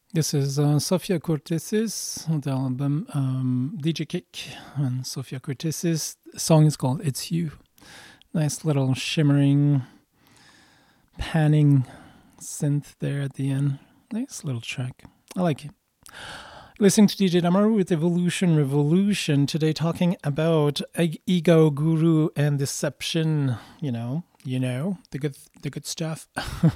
This is Sofia Cortesis, the album DJ Kick, and Sofia Cortesis. The song is called It's You. Nice little shimmering, panning synth there at the end. Nice little track. I like it. Listening to DJ Damaru with Evolution Revolution. Today talking about ego, guru, and deception. You know, the good stuff.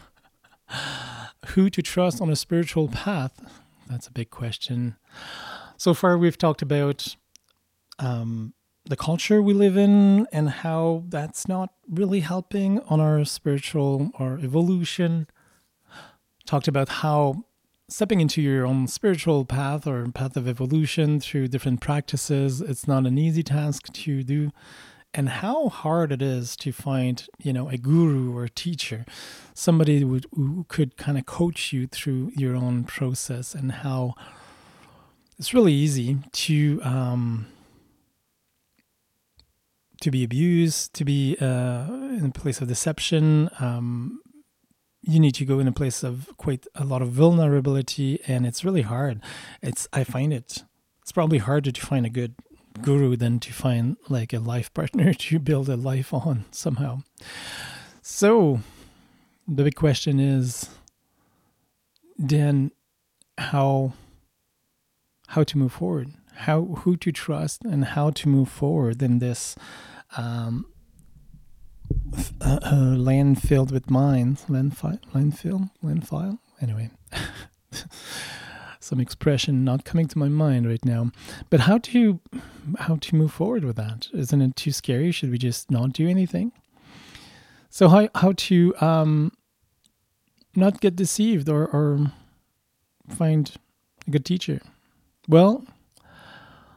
Who to trust on a spiritual path? That's a big question. So far, we've talked about the culture we live in and how that's not really helping on our spiritual or evolution. Talked about how stepping into your own spiritual path or path of evolution through different practices, it's not an easy task to do. And how hard it is to find, a guru or a teacher, somebody who could kind of coach you through your own process, and how it's really easy to be abused, to be in a place of deception. You need to go in a place of quite a lot of vulnerability, and it's really hard. I find it's probably harder to find a good guru than to find like a life partner to build a life on somehow. So the big question is then how to move forward, who to trust, and how to move forward in this land filled with mines, landfill anyway. Some expression not coming to my mind right now. But how to move forward with that? Isn't it too scary? Should we just not do anything? So how to not get deceived or find a good teacher? Well,